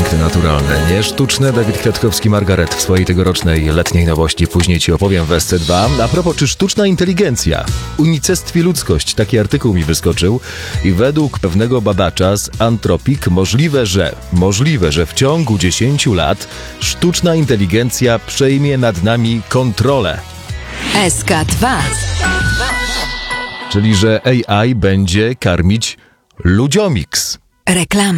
piękne, naturalne, nie sztuczne. Dawid Kwiatkowski, Margaret w swojej tegorocznej letniej nowości. Później ci opowiem w SC2. A propos, czy sztuczna inteligencja unicestwi ludzkość? Taki artykuł mi wyskoczył i według pewnego badacza z Anthropic możliwe, że w ciągu 10 lat sztuczna inteligencja przejmie nad nami kontrolę. SK2. Czyli, że AI będzie karmić ludziomix. Reklama.